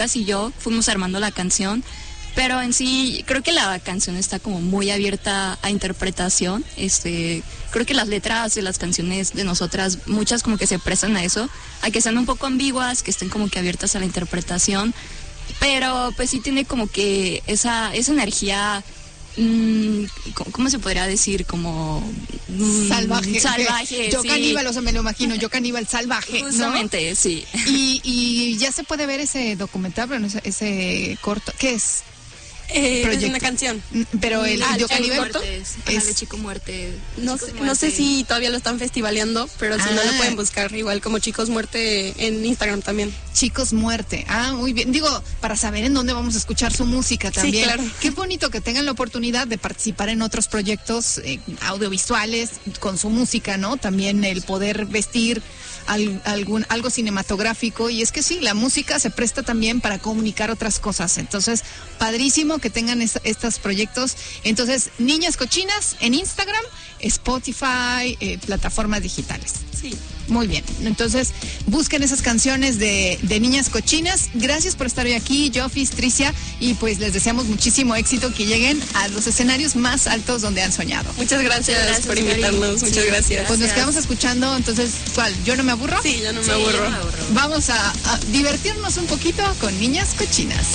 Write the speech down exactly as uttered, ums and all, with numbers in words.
y yo fuimos armando la canción, pero en sí creo que la canción está como muy abierta a interpretación. Este, creo que las letras de las canciones de nosotras, muchas como que se prestan a eso, a que sean un poco ambiguas, que estén como que abiertas a la interpretación, pero pues sí tiene como que esa, esa energía. Mm, ¿Cómo se podría decir? Como mm, salvaje. Salvaje. Yo sí. Caníbal, o sea, me lo imagino, Yo Caníbal salvaje. Justamente, ¿no? sí. Y, y ya se puede ver ese documental, bueno, ese, ese corto. ¿Qué es? Eh, es una canción. Pero el ah, Yo Caníbal es, es de Chico Muerte. No Chicos sé, Muerte. no sé si todavía lo están festivaleando, pero si ah. no lo pueden buscar igual como Chicos Muerte en Instagram también. Chicos Muerte. Ah, muy bien. Digo, para saber en dónde vamos a escuchar su música también. Sí, claro. Qué bonito que tengan la oportunidad de participar en otros proyectos eh, audiovisuales con su música, ¿no? También el poder vestir al, algún algo cinematográfico, y es que sí, la música se presta también para comunicar otras cosas. Entonces, padrísimo que tengan es, estos proyectos. Entonces, Niñas Cochinas en Instagram, Spotify, eh, plataformas digitales. Sí. Muy bien, entonces busquen esas canciones de, de Niñas Cochinas. Gracias por estar hoy aquí, Jofis, Tricia, y pues les deseamos muchísimo éxito, que lleguen a los escenarios más altos donde han soñado. Muchas gracias, gracias por invitarnos, sí, muchas gracias. Pues nos quedamos escuchando, entonces, ¿cuál? ¿Yo no me aburro? Sí, yo no me Sí, aburro. yo no me aburro. Vamos a, a divertirnos un poquito con Niñas Cochinas.